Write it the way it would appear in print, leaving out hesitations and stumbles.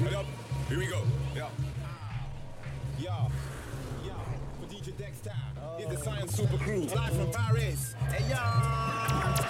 Ready up? Here we go. Yeah. Yeah. Yeah. For DJ Dexter. Here's the Science Super Crew. Live from Paris. Hey, yeah.